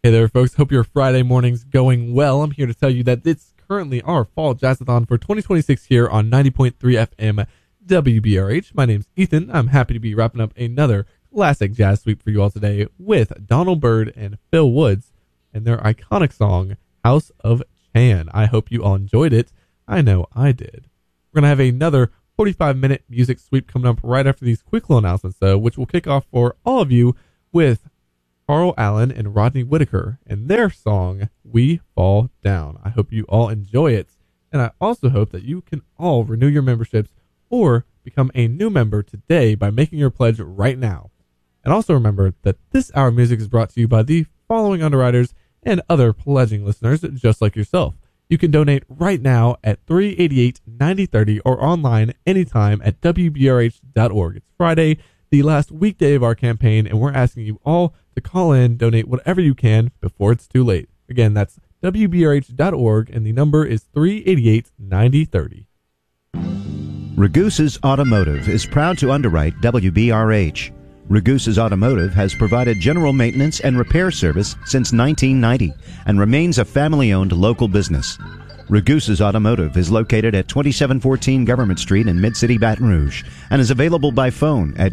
Hey there, folks. Hope your Friday morning's going well. I'm here to tell you that it's currently our Fall Jazzathon for 2026 here on 90.3 FM WBRH. My name's Ethan. I'm happy to be wrapping up another classic jazz sweep for you all today with Donald Byrd and Phil Woods and their iconic song, House of Chan. I hope you all enjoyed it. I know I did. We're going to have another 45-minute music sweep coming up right after these quick little announcements, though, which will kick off for all of you with Carl Allen and Rodney Whitaker and their song, We Fall Down. I hope you all enjoy it. And I also hope that you can all renew your memberships or become a new member today by making your pledge right now. And also remember that this hour of music is brought to you by the following underwriters and other pledging listeners just like yourself. You can donate right now at 388-9030 or online anytime at WBRH.org. It's Friday, the last weekday of our campaign, and we're asking you all to call in, donate whatever you can before it's too late. Again, that's WBRH.org, and the number is 388-9030. Ragusa's Automotive is proud to underwrite WBRH. Ragusa's Automotive has provided general maintenance and repair service since 1990 and remains a family-owned local business. Ragusa's Automotive is located at 2714 Government Street in Mid-City Baton Rouge and is available by phone at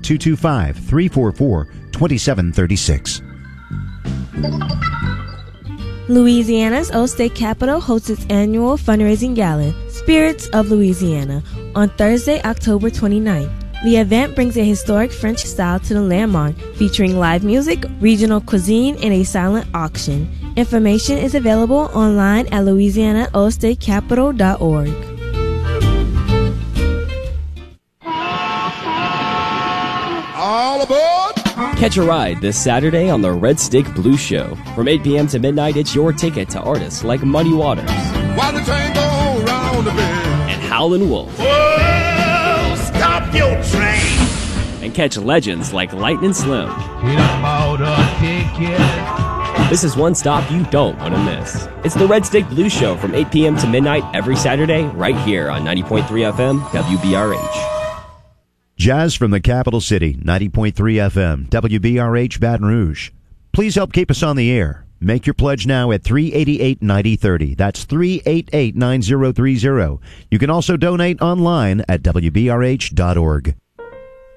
225-344-2736. Louisiana's Old State Capitol hosts its annual fundraising gala, Spirits of Louisiana, on Thursday, October 29th. The event brings a historic French style to the landmark, featuring live music, regional cuisine, and a silent auction. Information is available online at louisianaoldstatecapital.org. All aboard! Catch a ride this Saturday on the Red Stick Blues Show. From 8 p.m. to midnight, it's your ticket to artists like Muddy Waters. While the train go round the bend. And Howlin' Wolf. Whoa, stop your train! And catch legends like Lightning Slim. Get about a ticket. This is one stop you don't want to miss. It's the Red Stick Blues Show from 8 p.m. to midnight every Saturday right here on 90.3 FM WBRH. Jazz from the capital city, 90.3 FM, WBRH Baton Rouge. Please help keep us on the air. Make your pledge now at 388-9030. That's 388-9030. You can also donate online at WBRH.org.